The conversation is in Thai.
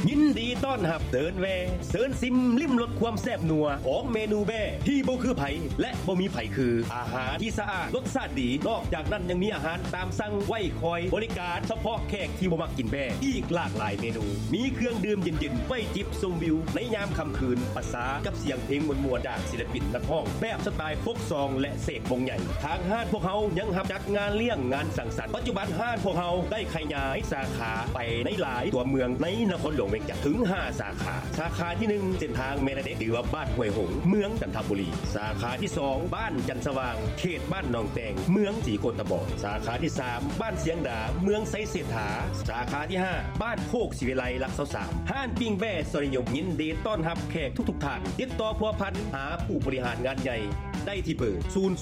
ยินดีต้อนรับเดินแวเซิร์นซิมลิ้มรสความแซ่บนัวของเมนูแบ่ที่บ่คือไผและบ่มีไผคืออาหารที่สะอาดรสชาติดีนอกจากนั้นยังมีอาหารตามสั่งไว้คอยบริการเฉพาะแขกที่บ่มักกินแบ่อีกหลากหลายเมนูมีเครื่องดื่มเย็นๆไว้จิบชมวิวในยามค่ำคืนประสานกับเสียงเพลงมวลๆจากศิลปินนักร้องแบบสไตล์โฟกซองและเศษวงใหญ่ทางห้างพวกเฮายังรับจัดงานเลี้ยงงานสังสรรค์ปัจจุบันห้างพวกเฮาได้ขยายสาขาไปในหลายตัวเมืองในนครหลวงเวียงจันทร์ถึง5สาขาที่1เส้นทางเมลเด็กหรือว่าบ้านห้วยหงเมืองจันทบุรีสาขาที่2บ้านจันทสว่างเขตบ้านหนองแตงเมืองศรีโกตบสาขาที่3บ้านเสียงดาเมืองไซเศรษฐาสาขาที่5บ้านโคกศิวิไลรัก23ห้านปิ้งแบ่สริยมยินดีต้อนรับแขกทุกท่านติดต่อพัวพันหาผู้บริหารงานใหญ่ได้ที่เบอร์